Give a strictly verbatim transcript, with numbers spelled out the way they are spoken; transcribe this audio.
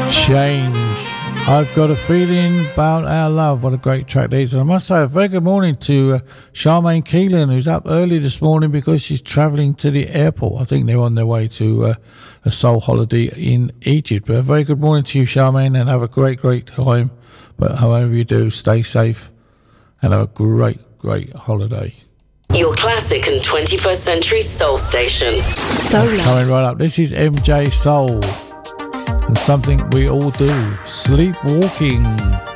Change. I've got a feeling about our love. What a great track these. And I must say a very good morning to uh, Charmaine Keelan, who's up early this morning because she's travelling to the airport. I think they're on their way to uh, a soul holiday in Egypt. But a very good morning to you, Charmaine, and have a great, great time. But however you do, stay safe and have a great, great holiday. Your classic and twenty-first century soul station. Solar. Coming right up. This is M J Soul. And something we all do, sleepwalking.